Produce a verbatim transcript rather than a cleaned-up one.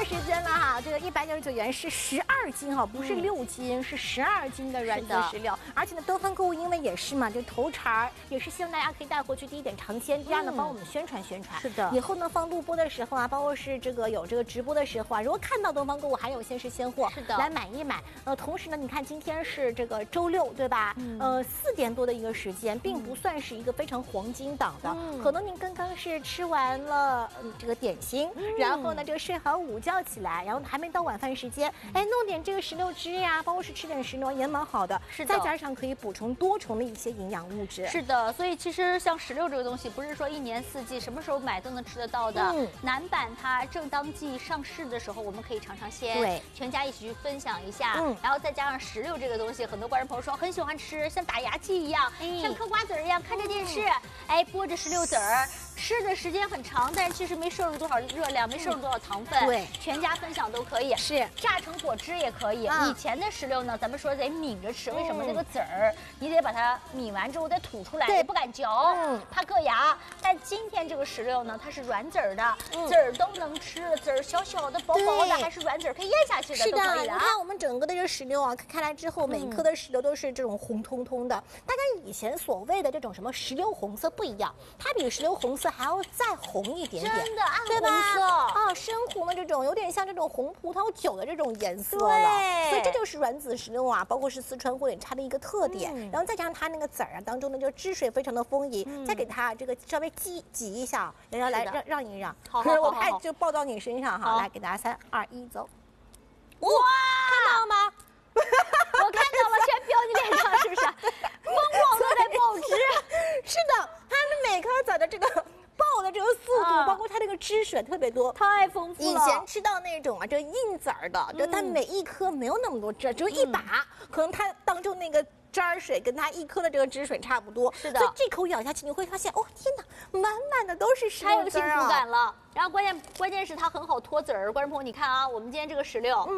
时间了哈，这个一百九十九元是十二斤哈，不是六斤，是十二斤的软籽石榴。而且呢，东方购物因为也是嘛，这头茬也是希望大家可以带回去，第一点尝鲜，第二呢帮我们宣传宣传。 是的， 以后呢放录播的时候啊，包括是这个有这个直播的时候啊，如果看到东方购物还有先试先货， 是的， 来买一买。呃，同时呢，你看今天是这个周六对吧？嗯、呃，四点多的一个时间，并不算是一个非常黄金档的，嗯、可能您刚刚是吃完了、嗯、这个点心，嗯、然后呢这个睡好午觉起来，然后还没到晚饭时间，哎，弄点这个石榴汁呀，包括是吃点石榴也蛮好的， 是的， 再加上可以补充多重的一些营养物质。 是的，所以其实像石榴这个东西，不是说一年四季什么时候买都能吃得到的。嗯，南版它正当季上市的时候，我们可以尝尝鲜， 对， 全家一起去分享一下。 嗯， 然后再加上石榴这个东西，很多观众朋友说很喜欢吃，像打牙祭一样，哎、像嗑瓜子一样，看着电视，嗯、哎，剥着石榴籽儿。吃的时间很长，但是其实没摄入多少热量，没摄入多少糖分。 对， 全家分享都可以， 是榨成果汁也可以。 啊、 以前的石榴呢，咱们说得抿着吃，为什么？这个籽儿你得把它抿完之后再吐出来，也不敢嚼，嗯、怕硌牙。但今天这个石榴呢，它是软籽儿的，嗯、籽儿都能吃，籽儿小小的、薄薄的，还是软籽儿可以咽下去的， 是的， 都可以的。 你看我们整个的这个石榴啊，开来之后，每一颗的石榴都是这种红彤彤的，它跟以前所谓的这种什么石榴红色不一样，它比石榴红色还要再红一点点， 真的暗红色啊，深红的这种，有点像这种红葡萄酒的这种颜色了。所以这就是软籽石榴啊，包括是四川火腿叉的一个特点。嗯、然后再加上它那个籽儿啊当中呢，就汁水非常的丰盈，嗯、再给它这个稍微挤挤一下，然后来让让一让。 好，可是我怕就爆到你身上哈，来给大家三二一走。 哇， 看到了吗？ 我看到了，全飙你脸上，是不是？疯狂的在爆汁。 是的，它的每颗籽的这个爆的这个速度，啊、包括它这个汁水特别多， 太丰富了。 以前吃到那种啊，这硬籽儿的，这、嗯、它每一颗没有那么多汁，只有一把，嗯、可能它当中那个汁水跟它一颗的这个汁水差不多。 是的， 所以这口咬下去，你会发现，哦天哪，满满的都是石榴汁啊！ 太有幸福感了。然后关键关键是它很好脱籽儿，观众朋友你看啊，我们今天这个石榴。嗯